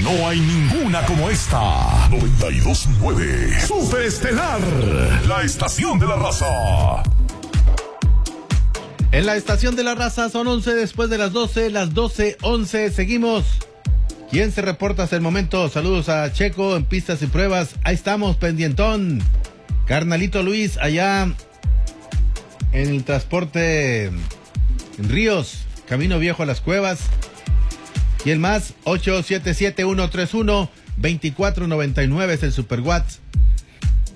No hay ninguna como esta. 92.9 Superestelar, la estación de la raza. En la estación de la raza son 11 después de las 12, las 12:11. Seguimos. ¿Quién se reporta hasta el momento? Saludos a Checo en pistas y pruebas. Ahí estamos, pendientón. Carnalito Luis, allá en el transporte en Ríos, Camino Viejo a las Cuevas. ¿Quién más? 877-131-2499 es el Super WhatsApp.